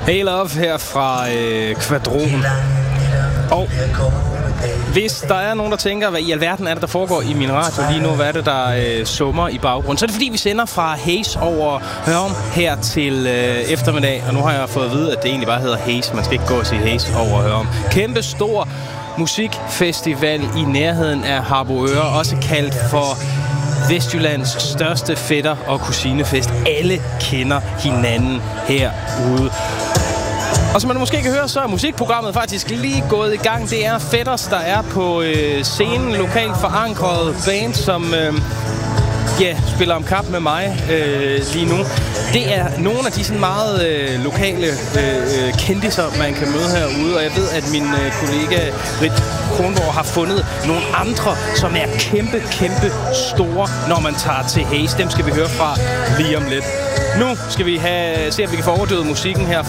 Hey Love her fra Kvadron. Og hvis der er nogen, der tænker, hvad i alverden er det, der foregår i min radio lige nu, hvad er det, der summer i baggrunden, så er det fordi, vi sender fra Haze over Hørum her til eftermiddag. Og nu har jeg fået at vide, at det egentlig bare hedder Haze. Man skal ikke gå og sige Haze over Hørum. Kæmpe stor musikfestival i nærheden af Harboøre, også kaldt for Vestjyllands største fætter- og kusinefest. Alle kender hinanden herude. Og som man måske kan høre, så er musikprogrammet faktisk lige gået i gang. Det er Fætters, der er på scenen. Lokalt forankret band, som spiller om kap med mig lige nu. Det er nogle af de sådan meget lokale kendiser, man kan møde herude. Og jeg ved, at min kollega Rit Kronborg har fundet nogle andre, som er kæmpe, kæmpe store, når man tager til Haze. Dem skal vi høre fra lige om lidt. Nu skal vi se, om vi kan få overdøvet musikken her